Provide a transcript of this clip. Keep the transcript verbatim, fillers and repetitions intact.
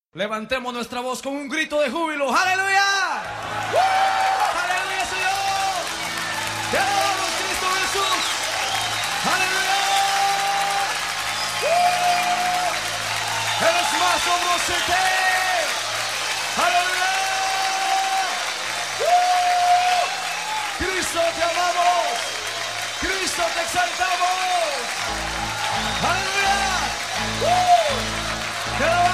Levantemos nuestra voz con un grito de júbilo. ¡Aleluya! ¡Uh! ¡Aleluya, Señor! ¡Te adoramos, Cristo Jesús! ¡Aleluya! ¡Uh! ¡Eres más asombroso que! ¡Aleluya! ¡Uh! ¡Cristo, te amamos! ¡Cristo, te exaltamos! ¡Aleluya! ¡Uh! ¡Te adoramos!